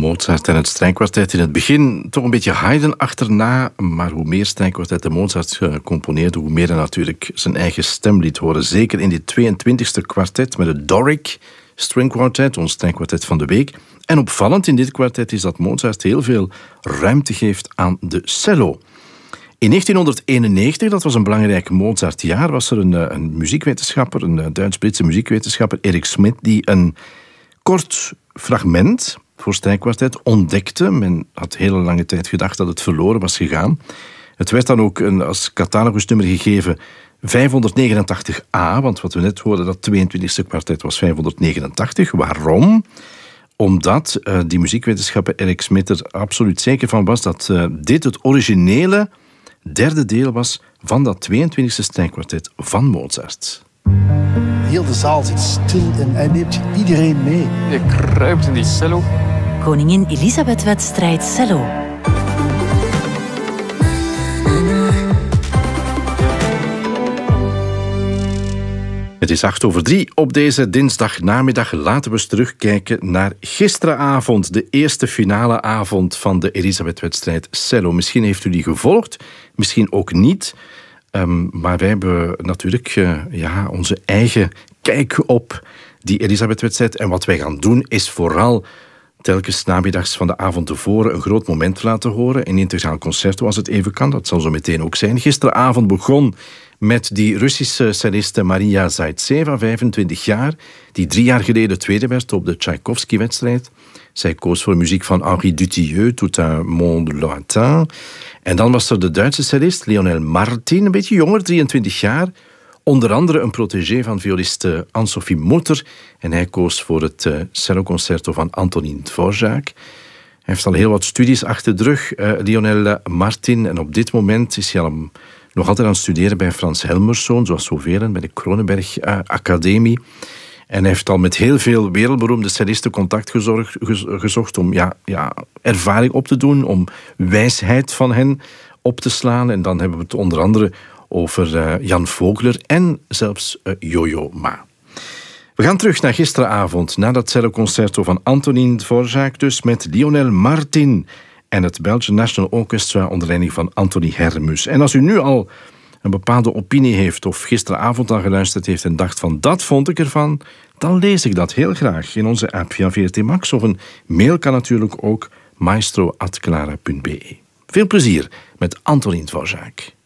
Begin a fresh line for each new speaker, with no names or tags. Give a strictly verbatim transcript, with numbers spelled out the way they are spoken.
Mozart en het strijkkwartet. In het begin toch een beetje Haydn achterna, maar hoe meer strijkkwartetten Mozart componeerde, hoe meer hij natuurlijk zijn eigen stem liet horen. Zeker in dit tweeëntwintigste kwartet met het Doric String Quartet, ons strijkkwartet van de week. En opvallend in dit kwartet is dat Mozart heel veel ruimte geeft aan de cello. In negentienhonderdeenennegentig, dat was een belangrijk Mozartjaar, was er een, een muziekwetenschapper, een Duits-Britse muziekwetenschapper, Eric Schmidt, die een kort fragment voor strijkkwartet ontdekte. Men had hele lange tijd gedacht dat het verloren was gegaan. Het werd dan ook een, als catalogusnummer gegeven vijfhonderdnegenentachtig A, want wat we net hoorden, dat tweeëntwintigste kwartet was vijfhonderdnegenentachtig. Waarom? Omdat uh, die muziekwetenschapper Eric Schmidt er absoluut zeker van was dat uh, dit het originele derde deel was van dat tweeëntwintigste strijkkwartet van Mozart.
Heel de zaal zit stil en hij neemt iedereen mee.
Je kruipt in die cello.
Koningin Elisabeth-wedstrijd cello.
Het is acht over drie op deze dinsdagnamiddag. Laten we eens terugkijken naar gisteravond, de eerste finale avond van de Elisabeth-wedstrijd cello. Misschien heeft u die gevolgd, misschien ook niet. Um, maar wij hebben natuurlijk uh, ja, onze eigen kijk op die Elisabeth-wedstrijd. En wat wij gaan doen is vooral telkens namiddags van de avond tevoren een groot moment laten horen. Een integraal concerto als het even kan. Dat zal zo meteen ook zijn. Gisteravond begon met die Russische celliste Maria Zaitseva, vijfentwintig jaar, die drie jaar geleden tweede werd op de Tchaikovsky-wedstrijd. Zij koos voor muziek van Henri Dutilleux, Tout un monde lointain. En dan was er de Duitse cellist Lionel Martin, een beetje jonger, drieëntwintig jaar. Onder andere een protégé van violiste Anne-Sophie Mutter. En hij koos voor het uh, celloconcerto van Antonin Dvorak. Hij heeft al heel wat studies achter de rug, uh, Lionel Martin. En op dit moment is hij al een, nog altijd aan het studeren bij Frans Helmerszoon, zoals zoveel, bij de Kronenberg uh, Academie. En hij heeft al met heel veel wereldberoemde cellisten contact gezorgd, gezocht om ja, ja, ervaring op te doen, om wijsheid van hen op te slaan. En dan hebben we het onder andere over uh, Jan Vogler en zelfs uh, Yo-Yo Ma. We gaan terug naar gisteravond, na dat celloconcerto van Antonin Dvorak, dus met Lionel Martin en het Belgian National Orchestra onder leiding van Anthony Hermus. En als u nu al een bepaalde opinie heeft of gisteravond al geluisterd heeft en dacht van dat vond ik ervan, dan lees ik dat heel graag in onze app via V R T Max of een mail kan natuurlijk ook maestro at clara punt be. Veel plezier met Antonin Dvorak.